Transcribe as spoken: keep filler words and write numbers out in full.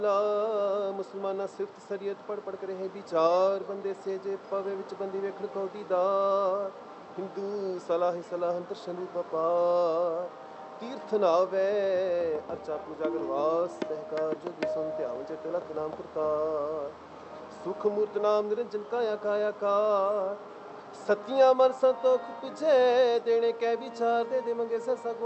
ਮੁਸਲਮਾਨਾ ਸਿਫਤ ਸਰੀਅਤ ਪੜ ਪੜ ਕੇ ਰਹੇ ਵਿਚਾਰ ਬੰਦੇ ਸੇਜੇ ਪਵੇ ਵਿੱਚ ਬੰਦੀ ਵੇਖਣ ਕੋ ਦੀਦਾਰ ਹਿੰਦੂ ਸਲਾਹ ਸਲਾਹ ਅੰਤਰ ਸੰਦੂ ਪਪਾ ਤੀਰਥ ਨਾਵੇ ਅਰਚਾ ਪੂਜਾ ਗਰਵਾਸ ਸਹਿਕਾਰ ਜੋਗੀ ਸੁਨ ਧਿਆਵ ਚਿਤ ਲਖ ਨਾਮ ਕਰਤਾਰ ਸੁਖ ਮੂਰਤ ਨਾਮ ਨਿਰੰਜਨ ਕਾਇਆ ਕਾਇਆ ਕਾਰ ਸਤਿਆਂ ਮਨ ਸੰਤੋਖ ਪੁਜੇ ਦੇਣੇ ਕੈ ਵਿਚਾਰ ਦੇ ਦੇ ਮੰਗੇ ਸਸਾ